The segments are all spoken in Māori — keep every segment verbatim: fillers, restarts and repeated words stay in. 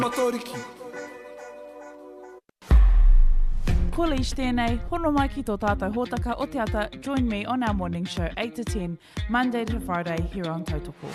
Motoriki. Ko leish tēnei, hono mai ki tō tātou hōtaka o te ata, join me on our morning show eight to ten, Monday to Friday, here on Tautoko.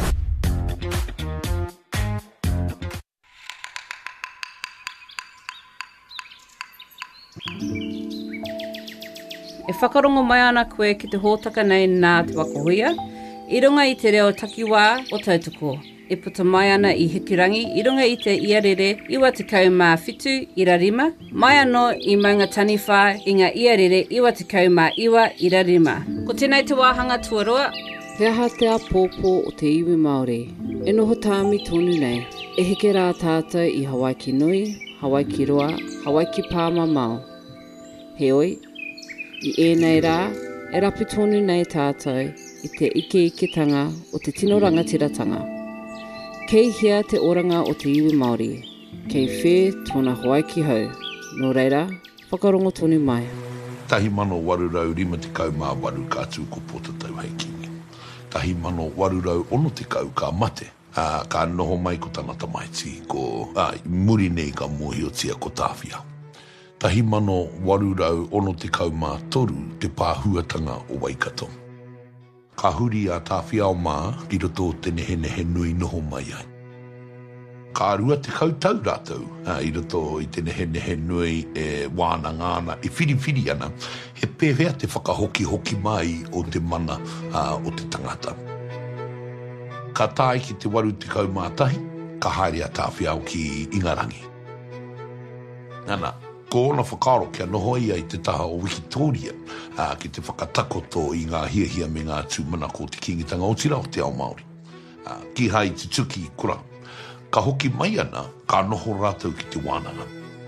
E whakarongo mai ana koe ki te hōtaka nei nā te wakohuia, i runga i te reo takiwā o Tautoko. E puta mai ana i Hikirangi, i runga i te iarere iwa te kau mā whitu ira rima, mai anō i maunga taniwha i ngā iarere iwa te kau mā iwa ira rima. Ko tēnei te wāhanga tuarua. He aha te apōpō o te iwi Māori, e noho tāmi tonu nei, e heke rā tātou i Hawaii ki nui, Hawaii ki roa, Hawaii ki pāma mau. He oi, i ēnei rā, e rapi tonu nei tātou i te ike iketanga o te tino rangatiratanga. Kei hea te oranga o te iwi Māori, kei whē tōna Hawaii ki hau, nō reira, whakarongo tonu mai. Tahi mano warurau rima te kau mā waru kātū ko pota tau hei kingi. Tahi mano warurau ono te kau ka mate, uh, ka noho mai ko tanata maiti, ko uh, muri nei ka mohi o tia ko tāwhia. Tahi mano warurau ono te kau mā toru te pāhuatanga o Waikato. Ka huri a tāwhia o mā, ki roto te nehe nehe nui noho mai ai. Ka rua te kautau rātou, uh, i roto i te nehe nehe nui e wāna ngāna, i whiri whiri ana, he pēwhea te whakahoki hoki mai o te mana uh, o te tangata. Ka tāi ki te waru te kau mātahi, ka haere a tāwhia o ki Ingarangi. Nana, ko ona whakaro kia noho ia i te taha o Wikitoria, uh, ki te whakatakoto i ngā hiahia me ngā tūmana ko te kingitanga o tira o te ao Māori. Uh, ki hai te tuki i kura. Ka hoki mai ana, ka noho rātou ki te wānanga.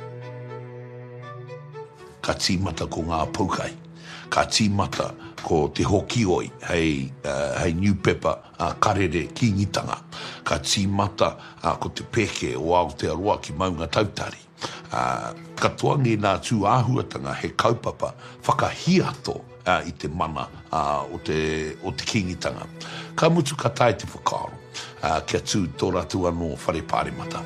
Ka tīmata ko ngā paukai. Ka tīmata ko te hokioi, hei, uh, hei New Pepper, uh, karere ki ngitanga. Ka tīmata uh, ko te peke o Aotearoa ki maunga tautari. Uh, ka tuangi nā tū āhuatanga he kaupapa whakahiato uh, i te mana uh, o, te, o te kingitanga. Ka mutu ka tae te whakaro. Uh, kia tū tō ratu anō whare pāremata.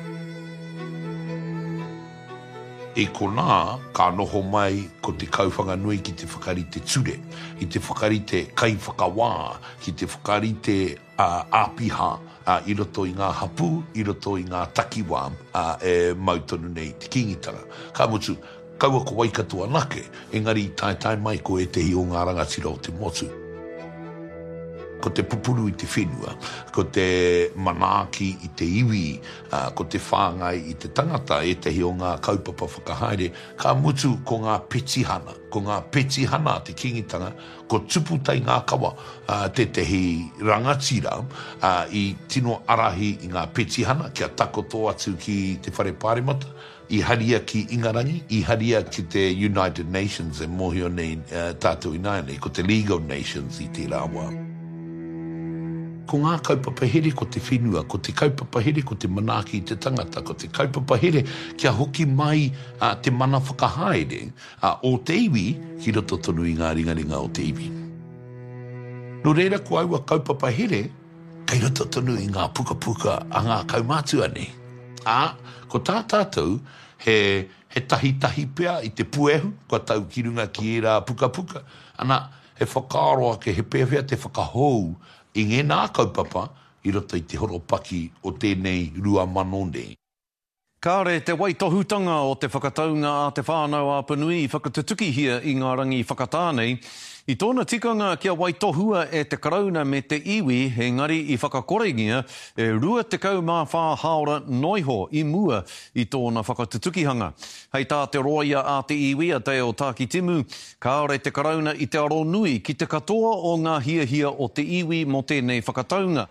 E ko nā, ka noho mai ko te kauwhanga nui ki te whakarite ture, i te whakarite kai whakawā, ki te whakarite uh, āpiha, uh, i roto i ngā hapu, i roto i ngā takiwā, uh, e mautonu nei te kingitanga. Ka mutu, kaua ko Waikato anake, engari i tae tae mai ko e te hi o ngā rangatira o te motu. Ko te pupuru i te whenua, ko te manaaki i te iwi, uh, ko te whāngai i te tangata e te hi o ngā kaupapa whakahaere, ka mutu ko ngā petihana, ko ngā petihana te kingitanga, ko tuputai ngā kawa, uh, te te hi rangatira uh, i tino arahi i ngā petihana, kia takoto atu ki te whare pāremata, i haria ki Ingarangi, i haria ki te United Nations e mohio nei uh, tātou inaine, ko te League of Nations i te rawa. Ko ngā kaupapahere ko te whenua, ko te kaupapahere ko te manaaki i te tangata, ko te kaupapahere kia hoki mai uh, te mana whakahaere uh, o te iwi ki roto tonu i ngā ringaringa o te iwi. No reira ko aua kaupapahere, kei roto tonu i ngā puka puka a ngā kaumātua nei. A, ko tā tātou he, he tahi tahi pea i te puehu, ko tau ki runga ki e rā puka puka, ana he whakaroa ke he pēwhea te whakahou i ngē nā kaupapa i roto i te horopaki o tēnei rua mano nei. Kāre te waitohutanga o te whakataunga a te whānau āpanui i whakatutuki hia i ngā rangi whakatānei. I tōna tikanga kia waitohua e te karauna me te iwi, he ngari i whakakorengia, e rua te kau mā whā haora noiho i mua i tōna whakatutukihanga. Hei tā te roia a te iwi a te o Tāki Timu, kāre te karauna i te aro nui ki te katoa o ngā hiahia o te iwi mo tēnei whakataunga.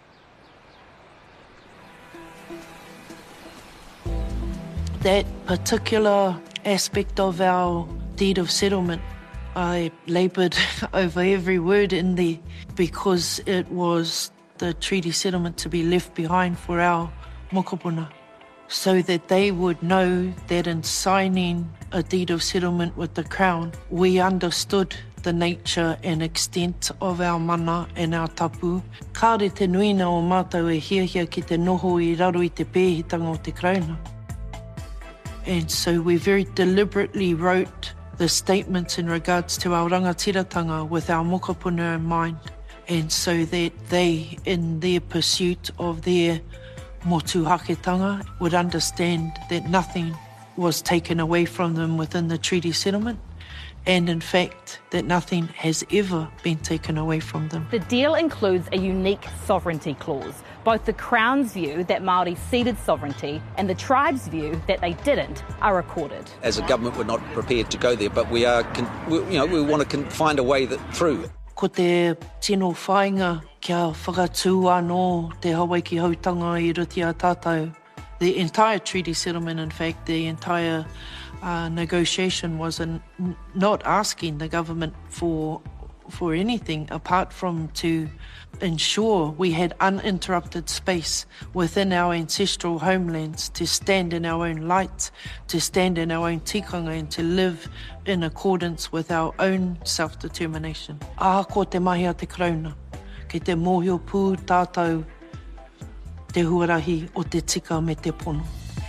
That particular aspect of our deed of settlement, I laboured over every word in there because it was the treaty settlement to be left behind for our mokopuna, so that they would know that in signing a deed of settlement with the Crown, we understood the nature and extent of our mana and our tapu. Kāre te nuina o mātou e hiahia ki te noho I raro I te pēhitanga o te krauna. And so we very deliberately wrote the statements in regards to our rangatiratanga with our mokopuna in mind. And so that they, in their pursuit of their motuhaketanga, would understand that nothing was taken away from them within the treaty settlement, and in fact, that nothing has ever been taken away from them. The deal includes a unique sovereignty clause. Both the Crown's view that Māori ceded sovereignty and the tribe's view that they didn't are recorded. As a government, we're not prepared to go there, but we are, con- we, you know, we want to con- find a way that through. Ko te tino whainga kia whakatū anō te Hawaii ki hautanga I ruti a tātou. The entire treaty settlement, in fact, the entire uh, negotiation was an, not asking the government for for anything apart from to ensure we had uninterrupted space within our ancestral homelands to stand in our own light, to stand in our own tikanga and to live in accordance with our own self-determination. Ah, ko te mahi a te krauna, ki te mōhio pū tātou te huarahi o te tika me te pono.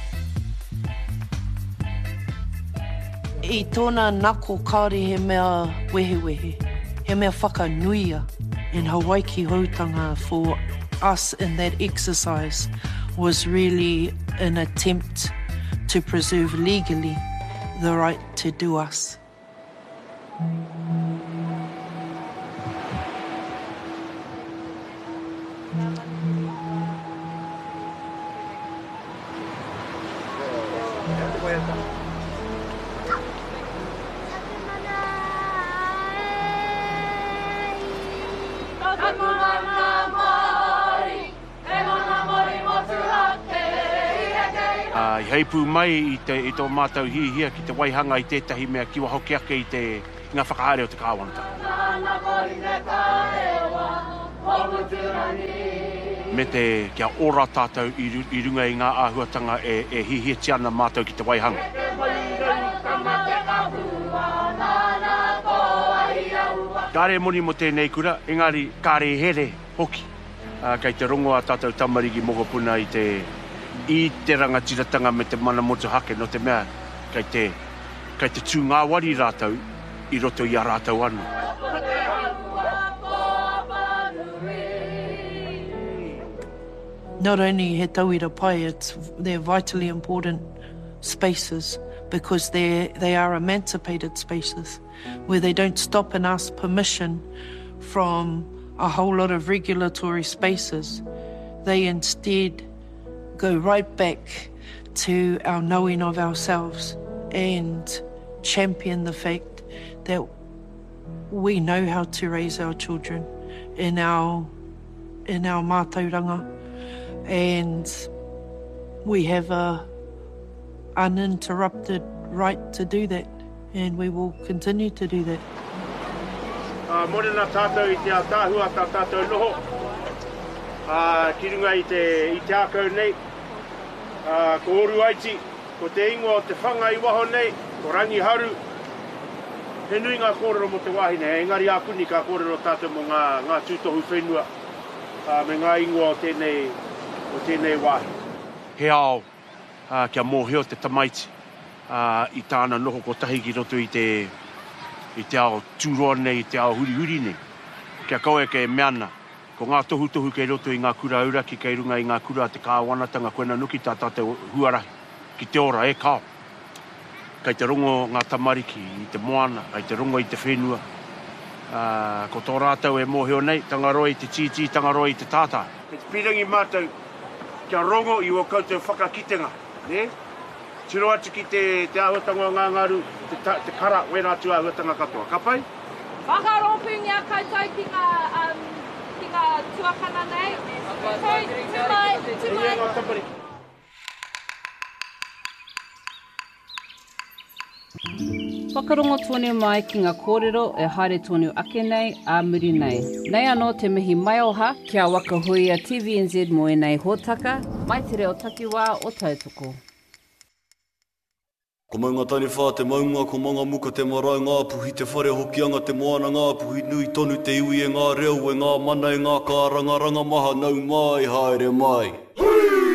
I tōna nako kāre he mea wehe-wehe, he mea whakanuia in Hawaii ki hautanga for us in that exercise was really an attempt to preserve legally the right to do us. Uh, I heipū mai I, te, I tō mātou hihia ki te waihanga I tētahi mea kiwa hoki ake I te ngā whakaare o te kāwanata. Me te kia ora tātou I, I runga I ngā āhuatanga e, e hihia tiana mātou ki te waihanga. Kāre moni mo tēnei kura, engari kāre here hoki. Uh, kei te rongo a tātou tamariki mokopuna I te I te rangatiratanga me te mana motuhake no te mea kei te, kei te tū ngā wari rātou I roto I a rātou anu. Not only he tauira pai, it's, they're vitally important spaces because they they are emancipated spaces where they don't stop and ask permission from a whole lot of regulatory spaces. They instead go right back to our knowing of ourselves and champion the fact that we know how to raise our children in our in our mātauranga, and we have a uninterrupted right to do that, and we will continue to do that. Uh, Morena tātou I te tāhua tā tātou noho. Uh, ki runga I te, I te ākau nei. Uh, ko oru aiti, ko te ingoa o te whanga I waho nei, ko rangi haru. He nui ngā kōrero mo te wahine, engari ākuni ka kōrero tātou mo ngā, ngā tūtohu whenua, uh, me ngā ingoa o tēnei, o tēnei wahi. He ao, uh, kia mōhio te tamaiti, uh, I tāna noho ko tahi ki roto I te, I te ao tūroa nei, I te ao huri huri nei. Kia koe ke meana. Ko ngā tohu tohu kei roto I ngā kura auraki kei runga I ngā kura te kāwanatanga koena nuki tā tā te huarahi ki te ora e kao. Kei te rongo ngā tamariki I te moana, kei te rongo I te whenua. Uh, ko tō rātou e mōheo nei, tangaroa I te titi, tangaroa I te tātā. Kei te pirangi mātou kia rongo I o koutou whakakitenga. Ne? Tiro atu ki te, te āhuatanga o ngā ngaru, te, ta, te kara wena atu āhuatanga katoa. Ka pai? Whakaropu ngā koutou ki ngā... Um... tuakana nei. Whakarongo tōne mai ki ngā kōrero e haere tōne ake nei, a muri nei. Nei anō te mihi mai oha, kia wakahui a T V N Z mo e nei hōtaka, mai te reo takiwā o tautoko. Ko maunga tani whā te maunga, ko manga muka te marae ngā puhi, te whare hokianga te moana ngā puhi, nui tonu te iwi e ngā reo, e ngā mana e ngā kā ranga ranga maha, nau mai, haere mai.